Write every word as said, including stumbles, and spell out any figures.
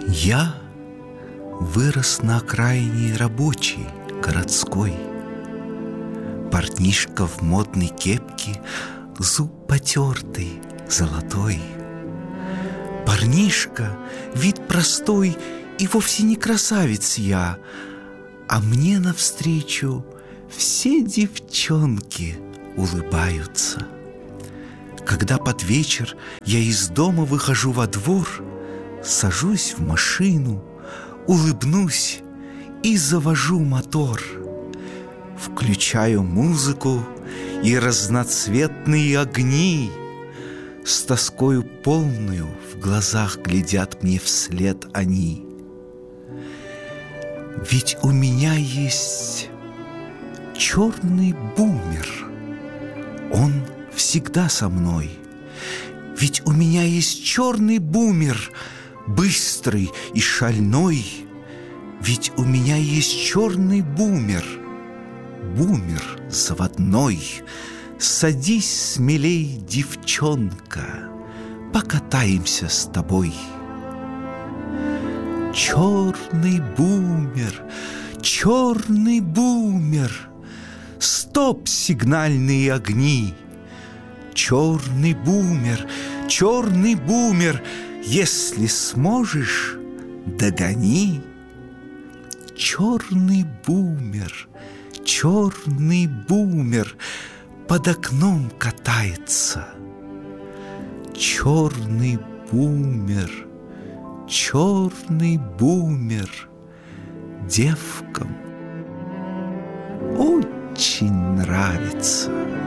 Я вырос на окраине рабочей, городской. Парнишка в модной кепке, зуб потертый, золотой. Парнишка, вид простой, и вовсе не красавец я, а мне навстречу все девчонки улыбаются. Когда под вечер я из дома выхожу во двор, сажусь в машину, улыбнусь и завожу мотор. Включаю музыку и разноцветные огни. С тоскою полную в глазах глядят мне вслед они. Ведь у меня есть черный бумер. Он всегда со мной. Ведь у меня есть черный бумер, быстрый и шальной. Ведь у меня есть черный бумер, бумер заводной. Садись смелей, девчонка, покатаемся с тобой. Черный бумер, черный бумер, стоп, сигнальные огни. Черный бумер, черный бумер, если сможешь, догони. Черный бумер, черный бумер под окном катается. Черный бумер, черный бумер девкам очень нравится.